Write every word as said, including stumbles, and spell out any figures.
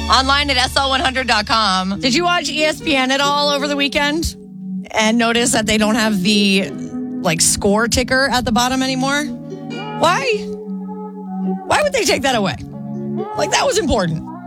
Online at S L one hundred dot com. Did you watch E S P N at all over the weekend? And notice that they don't have the like score ticker at the bottom anymore? Why? Why would they take that away? Like, that was important.